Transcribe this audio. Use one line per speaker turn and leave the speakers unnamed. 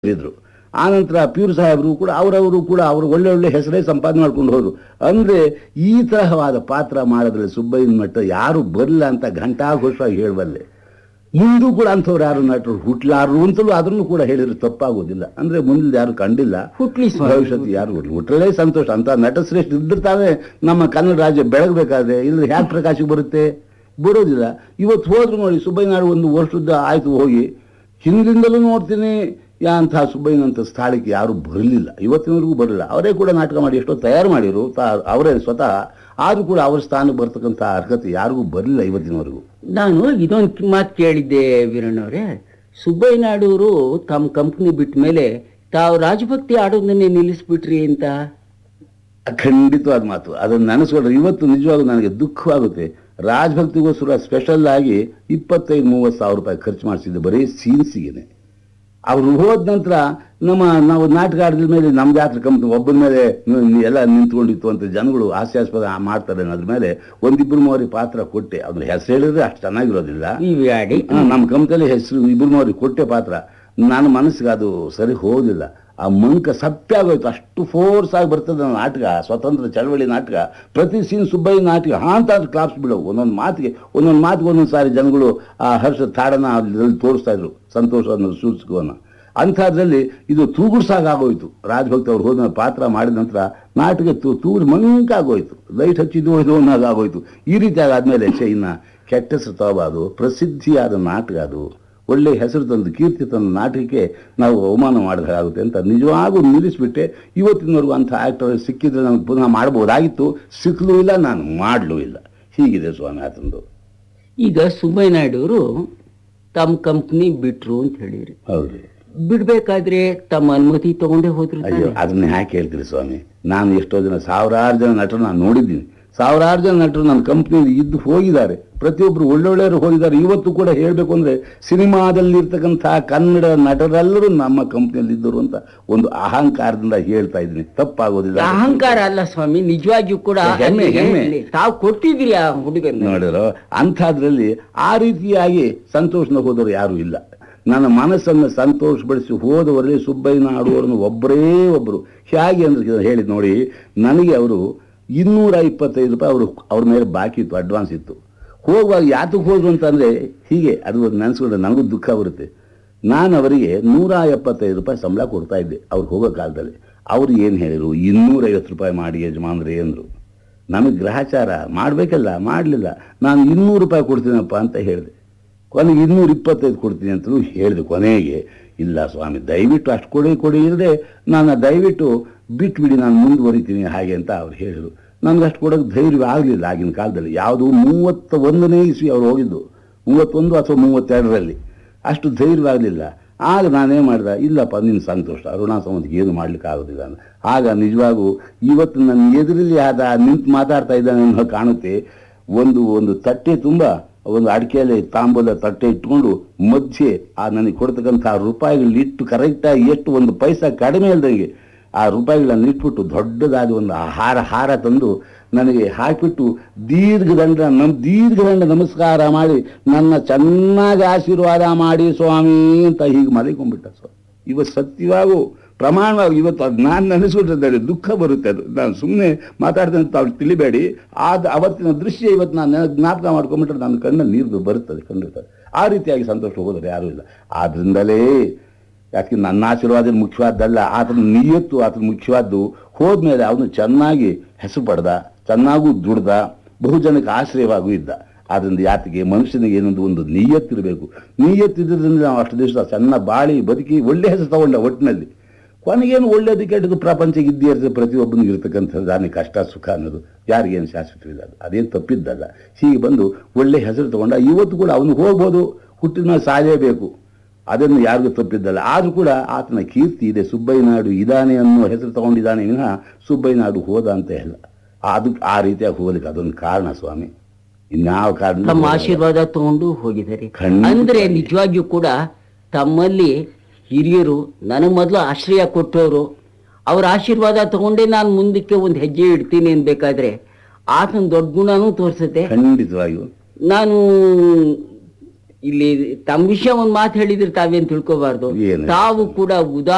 ಇದ್ರು. ಆನಂತರ ಪ್ಯೂರ್ ಸಾಹೇಬರು ಕೂಡ ಅವರವರು ಕೂಡ ಅವರು ಒಳ್ಳೆ ಒಳ್ಳೆ ಹೆಸರೇ ಸಂಪಾದನೆ ಮಾಡ್ಕೊಂಡು ಹೋದ್ರು. ಅಂದ್ರೆ ಈ ತರಹವಾದ ಪಾತ್ರ ಮಾಡೋದ್ರಲ್ಲಿ ಸುಬ್ಬಯ್ಯನ ಮಟ್ಟ ಯಾರು ಬರಲ್ಲ ಅಂತ ಘಂಟಾಘೋಷವಾಗಿ ಹೇಳಬಲ್ಲೆ. ಮುಂದೂ ಕೂಡ ಅಂಥವ್ರು ಯಾರು ನಟರು ಹುಟ್ಲಾರು ಅಂತಲೂ ಅದನ್ನು ಕೂಡ ಹೇಳಿದ್ರು ತಪ್ಪಾಗೋದಿಲ್ಲ. ಅಂದ್ರೆ ಮುಂದೆ ಯಾರು ಕಂಡಿಲ್ಲ, ಭವಿಷ್ಯತ್ ಯಾರು ಹುಟ್ಟಲೇ ಸಂತೋಷ ಅಂತ ನಟಶ್ರೇಷ್ಠ ಇದ್ರೆ ತಾನೇ ನಮ್ಮ ಕನ್ನಡ ರಾಜ್ಯ ಬೆಳಗಬೇಕಾದ್ರೆ. ಇಲ್ಲದ್ರೆ ಹ್ಯಾಕ್ ಪ್ರಕಾಶಕ್ಕೆ ಬರುತ್ತೆ? ಬರೋದಿಲ್ಲ. ಇವತ್ತು ಹೋದ್ರು ನೋಡಿ ಸುಬ್ಬಯ್ಯನಾಡು ಒಂದು ವರ್ಷದ ಆಯ್ತು ಹೋಗಿ, ಹಿಂದಿಂದಲೂ ನೋಡ್ತೀನಿ ಅಂತಹ ಸುಬ್ಬಯ್ಯನಂತ ಸ್ಥಳಕ್ಕೆ ಯಾರು ಬರಲಿಲ್ಲ, ಇವತ್ತಿನವರೆಗೂ ಬರಲಿಲ್ಲ. ಅವರೇ ಕೂಡ ನಾಟಕ ಮಾಡಿ ಎಷ್ಟೋ ತಯಾರು ಮಾಡಿರು ಅವರೇ ಸ್ವತಃ, ಆದರೂ ಕೂಡ ಅವ್ರ ಸ್ಥಾನಕ್ಕೆ ಬರ್ತಕ್ಕಂಥ ಅರ್ಹತೆ ಯಾರಿಗೂ ಬರಲಿಲ್ಲ ಇವತ್ತಿನವರೆಗೂ.
ನಾನು ಇದೊಂದು ಮಾತು ಕೇಳಿದ್ದೆ ವೀರಣ್ಣವ್ರೆ, ಸುಬ್ಬಯ್ಯನಾಡೂರು ತಮ್ಮ ಕಂಪ್ನಿ ಬಿಟ್ಟ ಮೇಲೆ ತಾವು ರಾಜಭಕ್ತಿ ಆಡೋದನ್ನೇ ನಿಲ್ಲಿಸ್ಬಿಟ್ರಿ ಅಂತ.
ಖಂಡಿತವಾದ ಮಾತು. ಅದನ್ನು ನೆನೆಸ್ಕೊಂಡ್ರೆ ಇವತ್ತು ನಿಜವಾಗೂ ನನಗೆ ದುಃಖವಾಗುತ್ತೆ. ರಾಜಭಕ್ತಿಗೋಸ್ಕರ ಸ್ಪೆಷಲ್ ಆಗಿ 25-30 ಸಾವಿರ ರೂಪಾಯಿ ಖರ್ಚು ಮಾಡಿಸಿದ್ದೆ ಬರೀ ಸೀನ್ಸಿಗೆ. ಅವ್ರು ಹೋದ ನಂತರ ನಾವು ನಾಟಕ ಆಡಿದ ಮೇಲೆ ನಮ್ಮ ಜಾತ್ರೆ ಕಂಪ್ನಿ ಒಬ್ಬರ ಮೇಲೆ ಎಲ್ಲ ನಿಂತ್ಕೊಂಡಿತ್ತು ಅಂತ ಜನಗಳು ಹಾಸ್ಯಾಸ್ಪದ ಮಾಡ್ತಾರೆ ಅನ್ನೋದ್ರ ಮೇಲೆ ಒಂದಿಬ್ಬರು ಮೂವರಿಗೆ ಪಾತ್ರ ಕೊಟ್ಟೆ. ಅದ್ರ ಹೆಸರು ಹೇಳಿದ್ರೆ ಅಷ್ಟು ಚೆನ್ನಾಗಿರೋದಿಲ್ಲ. ನಮ್ಮ ಕಂಪ್ನಿಯಲ್ಲಿ ಹೆಸರು 2-3 ಕೊಟ್ಟೆ ಪಾತ್ರ. ನನ್ನ ಮನಸ್ಸಿಗೆ ಅದು ಸರಿ ಹೋದಿಲ್ಲ. ಆ ಮಂಕ ಸತ್ಯ ಆಗೋಯ್ತು. ಅಷ್ಟು ಫೋರ್ಸ್ ಆಗಿ ಬರ್ತದೆ ನಾಟಕ, ಸ್ವತಂತ್ರ ಚಳವಳಿ ನಾಟಕ. ಪ್ರತಿ ಸೀನ್ ಸುಬ್ಬಯ್ಯ ನಾಟಕ ಅಂತ ಕ್ಲಾಪ್ಸ್ ಬಿಡೋವು. ಒಂದೊಂದು ಮಾತಿಗೆ ಒಂದೊಂದು ಸಾರಿ ಜನಗಳು ಆ ಹರ್ಷ ತಾಡನ ಅದ್ರಲ್ಲಿ ತೋರಿಸ್ತಾ ಇದ್ರು, ಸಂತೋಷವನ್ನು ಸೂಚಿಸುವನ್ನ. ಅಂಥದ್ರಲ್ಲಿ ಇದು ತೂಗುಡ್ಸಾಗೋಯ್ತು. ರಾಜಭಕ್ತಿ ಅವ್ರು ಹೋದ ಪಾತ್ರ ಮಾಡಿದ ನಂತರ ನಾಟಕ ತೂರು ಮಂಕಾಗೋಯ್ತು, ಲೈಟ್ ಹಚ್ಚಿದ್ದು ಹೋಯ್ತು ಅನ್ನೋದಾಗೋಯ್ತು. ಈ ರೀತಿಯಾಗಿ ಆದ್ಮೇಲೆ ಇನ್ನು ಕೆಟ್ಟ ಹೆಸರು ತಗೋಬಾರ್ದು. ಪ್ರಸಿದ್ಧಿಯಾದ ನಾಟಕ ಅದು, ಒಳ್ಳೆ ಹೆಸರು ತಂದು ಕೀರ್ತಿ ತಂದ ನಾಟಕಕ್ಕೆ ನಾವು ಅವಮಾನ ಮಾಡಿದಾಗುತ್ತೆ ಅಂತ ನಿಜವಾಗೂ ನಿಲ್ಲಿಸ್ಬಿಟ್ಟೆ. ಇವತ್ತಿನವರೆಗೂ ಅಂಥ ಆ್ಯಕ್ಟರ್ ಸಿಕ್ಕಿದ್ರೆ ನಮ್ಗೆ ಪುನಃ ಮಾಡ್ಬೋದಾಗಿತ್ತು, ಸಿಕ್ಕಲೂ ಇಲ್ಲ, ನಾನು ಮಾಡಲೂ ಇಲ್ಲ. ಹೀಗಿದೆ ಸ್ವಾಮಿ ಆತಂದು.
ಈಗ ಸುಬ್ಬಯ್ಯನಾಡೂರು ತಮ್ಮ ಕಂಪ್ನಿ ಬಿಟ್ರು ಅಂತ ಹೇಳಿರಿ.
ಹೌದು.
ಬಿಡ್ಬೇಕಾದ್ರೆ ತಮ್ಮ ಅನುಮತಿ ತಗೊಂಡೇ ಹೋದ್ರು.
ಅಯ್ಯೋ, ಅದನ್ನ ಯಾಕೆ ಹೇಳ್ತೀರಿ ಸ್ವಾಮಿ? ನಾನು ಎಷ್ಟೋ ಜನ, 1000 ಜನ ನಟರು ನಾನು ನೋಡಿದ್ದೀನಿ. 1000 ಜನ ನಟರು ನನ್ನ ಕಂಪ್ನಿಯಲ್ಲಿ ಇದ್ದು ಹೋಗಿದ್ದಾರೆ. ಪ್ರತಿಯೊಬ್ಬರು ಒಳ್ಳೊಳ್ಳೆಯವರು ಹೋಗಿದ್ದಾರೆ. ಇವತ್ತು ಕೂಡ ಹೇಳಬೇಕು ಅಂದರೆ ಸಿನಿಮಾದಲ್ಲಿರ್ತಕ್ಕಂಥ ಕನ್ನಡ ನಟರೆಲ್ಲರೂ ನಮ್ಮ ಕಂಪ್ನಿಯಲ್ಲಿ ಇದ್ದರು ಅಂತ ಒಂದು ಅಹಂಕಾರದಿಂದ ಹೇಳ್ತಾ ಇದ್ದೀನಿ. ತಪ್ಪಾಗೋದಿಲ್ಲ.
ಅಹಂಕಾರ ಅಲ್ಲ ಸ್ವಾಮಿ, ನಿಜವಾಗಿಯೂ ಕೂಡ ತಾವು ಕೊಟ್ಟಿದ್ದೀರಿ ಆ ಹುಡುಗ
ನೋಡಿರೋ. ಅಂಥದ್ರಲ್ಲಿ ಆ ರೀತಿಯಾಗಿ ಸಂತೋಷನ ಹೋದವರು ಯಾರೂ ಇಲ್ಲ. ನನ್ನ ಮನಸ್ಸನ್ನು ಸಂತೋಷಪಡಿಸಿ ಹೋದವರಲ್ಲಿ ಸುಬ್ಬಯ್ಯನಾಡೂರನ್ನು ಒಬ್ಬರೇ ಒಬ್ಬರು. ಹೇಗೆ ಅಂದ್ರೆ ಹೇಳಿದ್ ನೋಡಿ, ನನಗೆ ಅವರು 225 ರೂಪಾಯಿ ಅವ್ರ ಮೇಲೆ ಬಾಕಿ ಇತ್ತು, ಅಡ್ವಾನ್ಸ್ ಇತ್ತು. ಹೋಗುವಾಗ ಯಾತಕ್ಕೆ ಹೋದ್ರು ಅಂತಂದರೆ ಹೀಗೆ, ಅದು ನೆನೆಸ್ಕೊಂಡ್ರೆ ನನಗೂ ದುಃಖ ಬರುತ್ತೆ. ನಾನು ಅವರಿಗೆ 175 ರೂಪಾಯಿ ಸಂಬಳ ಕೊಡ್ತಾ ಇದ್ದೆ ಅವ್ರು ಹೋಗೋ ಕಾಲದಲ್ಲಿ. ಅವ್ರು ಏನು ಹೇಳಿದರು, 250 ರೂಪಾಯಿ ಮಾಡಿ ಯಜಮಾನ್ರೆ ಅಂದರು. ನಮಗೆ ಗ್ರಹಚಾರ ಮಾಡಬೇಕಲ್ಲ, ಮಾಡಲಿಲ್ಲ. ನಾನು 200 ರೂಪಾಯಿ ಕೊಡ್ತೀನಪ್ಪ ಅಂತ ಹೇಳಿದೆ. ಕೊನೆಗೆ 225 ಕೊಡ್ತೀನಿ ಅಂತಲೂ ಹೇಳಿದೆ. ಕೊನೆಗೆ ಇಲ್ಲ ಸ್ವಾಮಿ, ದಯವಿಟ್ಟು ಅಷ್ಟು ಕೊಡಿ ಇಲ್ಲದೆ ನಾನು ದಯವಿಟ್ಟು ಬಿಟ್ಬಿಡಿ, ನಾನು ಮುಂದುವರಿತೀನಿ ಹಾಗೆ ಅಂತ ಅವ್ರು ಹೇಳಿದರು. ನನಗೆ ಅಷ್ಟು ಕೊಡೋಕ್ಕೆ ಧೈರ್ಯ ಆಗಲಿಲ್ಲ ಆಗಿನ ಕಾಲದಲ್ಲಿ. ಯಾವುದು 31ನೇ ಇಸ್ವಿ ಅವ್ರು ಹೋಗಿದ್ದು, 31 ಅಥವಾ 32ರಲ್ಲಿ. ಅಷ್ಟು ಧೈರ್ಯವಾಗಲಿಲ್ಲ. ಆಗ ನಾನೇನು ಮಾಡಿದೆ, ಇಲ್ಲಪ್ಪ ನಿನ್ನ ಸಂತೋಷ, ಋಣ ಸಂಬಂಧಕ್ಕೆ ಏನು ಮಾಡ್ಲಿಕ್ಕೆ ಆಗೋದಿಲ್ಲ. ಆಗ ನಿಜವಾಗೂ ಇವತ್ತು ನನ್ನ ಎದುರಲ್ಲಿ ನಿಂತು ಮಾತಾಡ್ತಾ ಇದ್ದಾನೆ ಅನ್ನೋ ಕಾಣುತ್ತೆ. ಒಂದು ತಟ್ಟೆ ತುಂಬ ಒಂದು ಅಡಿಕೆಯಲ್ಲಿ ತಾಂಬೂಲ ತಟ್ಟೆ ಇಟ್ಕೊಂಡು ಮಧ್ಯೆ ನನಗೆ ಕೊಡ್ತಕ್ಕಂಥ ರೂಪಾಯಿಗಳಿಟ್ಟು ಕರೆಕ್ಟಾಗಿ ಎಷ್ಟು ಒಂದು ಪೈಸಾ ಕಡಿಮೆ ಇಲ್ದಂಗೆ ಆ ರೂಪಾಯಿಗಳನ್ನು ಇಟ್ಬಿಟ್ಟು ದೊಡ್ಡದಾದ ಒಂದು ಹಾರ ತಂದು ನನಗೆ ಹಾಕಿಬಿಟ್ಟು ದೀರ್ಘದಂಡ ನಮಸ್ಕಾರ ಮಾಡಿ ನನ್ನ ಚೆನ್ನಾಗಿ ಆಶೀರ್ವಾದ ಮಾಡಿ ಸ್ವಾಮಿ ಅಂತ ಹೀಗೆ ಮಲಿಕೊಂಡ್ಬಿಟ್ಟ ಸ್ವಾಮಿ. ಇವತ್ತು ಸತ್ಯವಾಗೂ ಪ್ರಮಾಣವಾಗಿ ಇವತ್ತು ಅದು ನಾನು ನೆನೆಸ್ಕೊಟ್ಟಿದ್ದೇನೆ, ದುಃಖ ಬರುತ್ತೆ. ಅದು ನಾನು ಸುಮ್ಮನೆ ಮಾತಾಡ್ತೇನೆ ಅಂತ ಅವ್ರು ತಿಳಿಬೇಡಿ. ಅವತ್ತಿನ ದೃಶ್ಯ ಇವತ್ತು ನಾನು ಜ್ಞಾಪಕ ಮಾಡ್ಕೊಂಡ್ಬಿಟ್ರೆ ನನ್ನ ಕಣ್ಣಲ್ಲಿ ನೀರು ಬರುತ್ತದೆ, ಕಂಡಿರ್ತದೆ. ಆ ರೀತಿಯಾಗಿ ಸಂತೋಷ ಹೋದರೆ ಯಾರೂ ಇಲ್ಲ. ಆದ್ರಿಂದಲೇ ಯಾಕೆ ನನ್ನ ಆಶೀರ್ವಾದ ಮುಖ್ಯವಾದ್ದಲ್ಲ, ಆತನ ನಿಯತ್ತು ಆತನ ಮುಖ್ಯವಾದ್ದು. ಹೋದ್ಮೇಲೆ ಅವನು ಚೆನ್ನಾಗಿ ಹೆಸರು ಪಡೆದ, ಚೆನ್ನಾಗೂ ದುಡ್ದ, ಬಹುಜನಕ್ಕೆ ಆಶ್ರಯವಾಗೂ ಇದ್ದ. ಆದ್ರಿಂದ ಯಾತಿಗೆ ಮನುಷ್ಯನಿಗೆ ಏನೊಂದು ಒಂದು ನಿಯತ್ತಿರಬೇಕು. ನಿಯತ್ತಿದ್ದರಿಂದ ನಾವು ಅಷ್ಟು ದಿವಸ ಚೆನ್ನಾಗಿ ಬಾಳಿ ಬದುಕಿ ಒಳ್ಳೆ ಹೆಸರು ತಗೊಂಡ. ಒಟ್ಟಿನಲ್ಲಿ ಕೊನೆಗೇನು ಒಳ್ಳೆಯದು ಕೆಟ್ಟದ್ದು ಪ್ರಪಂಚಕ್ಕೆ ಇದ್ದೇ ಇರ್ತದೆ, ಪ್ರತಿಯೊಬ್ಬನಿಗೆ ಇರ್ತಕ್ಕಂಥದ್ದು. ನನಗೆ ಕಷ್ಟ ಸುಖ ಅನ್ನೋದು ಯಾರಿಗೇನು ಶಾಶ್ವತವಿಲ್ಲ, ಅದೇನು ತಪ್ಪಿದ್ದಲ್ಲ. ಹೀಗೆ ಬಂದು ಒಳ್ಳೆ ಹೆಸರು ತಗೊಂಡ. ಇವತ್ತು ಕೂಡ ಅವನು ಹೋಗ್ಬೋದು, ಹುಟ್ಟಿದ ಮೇಲೆ ಸಾಯಲೇಬೇಕು, ಅದನ್ನು ಯಾರಿಗೂ ತಪ್ಪಿದ್ದಲ್ಲ. ಆದರೂ ಕೂಡ ಆತನ ಕೀರ್ತಿ ಇದೆ. ಸುಬ್ಬಯ್ಯನಾಡು ಇದ್ದಾನೆ ಅನ್ನೋ ಹೆಸರು ತಗೊಂಡಿದ್ದಾನೆ ವಿನಃ ಸುಬ್ಬಯ್ಯನಾಡು ಹೋದ ಅಂತ ಇಲ್ಲ. ಅದು ಆ ರೀತಿಯಾಗಿ ಹೋಗ್ಲಿಕ್ಕೆ ಅದೊಂದು ಕಾರಣ ಸ್ವಾಮಿ, ಇನ್ಯಾವ ಕಾರಣ.
ತಮ್ಮ ಆಶೀರ್ವಾದ ತಗೊಂಡು ಹೋಗಿದ್ದಾರೆ ಅಂದ್ರೆ ನಿಜವಾಗಿಯೂ ಕೂಡ ತಮ್ಮಲ್ಲಿ ಹಿರಿಯರು ನನಗೆ ಮೊದಲು ಆಶ್ರಯ ಕೊಟ್ಟವರು, ಅವ್ರ ಆಶೀರ್ವಾದ ತಗೊಂಡೇ ನಾನು ಮುಂದಕ್ಕೆ ಒಂದು ಹೆಜ್ಜೆ ಇಡ್ತೀನಿ ಅನ್ಬೇಕಾದ್ರೆ ಆತನ ದೊಡ್ಡ ಗುಣನೂ ತೋರಿಸುತ್ತೆ.
ಖಂಡಿತವಾಗಿಯೂ
ನಾನು ಇಲ್ಲಿ ತಮ್ಮ ವಿಷಯ ಒಂದು ಮಾತು ಹೇಳಿದ್ರೆ ತಾವೇನು ತಿಳ್ಕೋಬಾರ್ದು. ತಾವು ಕೂಡ